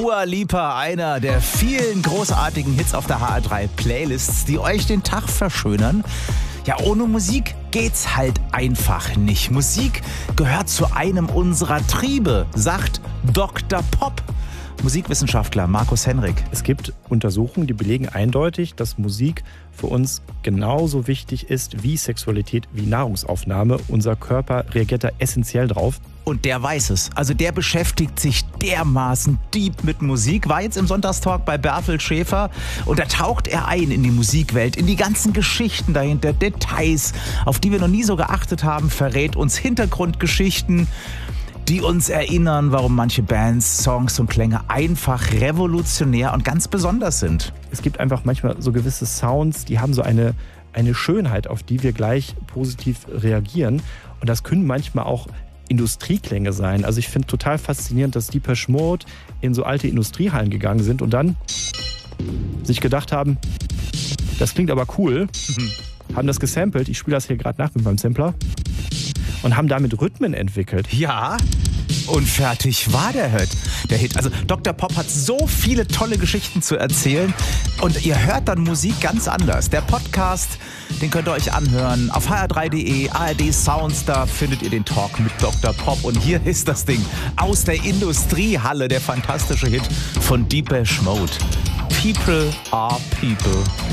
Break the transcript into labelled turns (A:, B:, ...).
A: Dua Lipa, einer der vielen großartigen Hits auf der HR3 Playlists, die euch den Tag verschönern. Ja, ohne Musik geht's halt einfach nicht. Musik gehört zu einem unserer Triebe, sagt Dr. Pop. Musikwissenschaftler Markus Henrig.
B: Es gibt Untersuchungen, die belegen eindeutig, dass Musik für uns genauso wichtig ist wie Sexualität, wie Nahrungsaufnahme. Unser Körper reagiert da essentiell drauf.
A: Und der weiß es. Also der beschäftigt sich dermaßen deep mit Musik. War jetzt im Sonntagstalk bei Bertel Schäfer und da taucht er ein in die Musikwelt, in die ganzen Geschichten dahinter, Details, auf die wir noch nie so geachtet haben, verrät uns Hintergrundgeschichten, die uns erinnern, warum manche Bands, Songs und Klänge einfach revolutionär und ganz besonders sind.
B: Es gibt einfach manchmal so gewisse Sounds, die haben so eine Schönheit, auf die wir gleich positiv reagieren. Und das können manchmal auch Industrieklänge sein. Also ich finde total faszinierend, dass Depeche Mode in so alte Industriehallen gegangen sind und dann sich gedacht haben, das klingt aber cool, haben das gesampelt, ich spiele das hier gerade nach mit meinem Sampler, und haben damit Rhythmen entwickelt.
A: Ja, und fertig war der Hit. Also Dr. Pop hat so viele tolle Geschichten zu erzählen und ihr hört dann Musik ganz anders. Der Podcast, den könnt ihr euch anhören auf hr3.de, ARD Sounds, da findet ihr den Talk mit Dr. Pop. Und hier ist das Ding aus der Industriehalle, der fantastische Hit von Depeche Mode. People are people.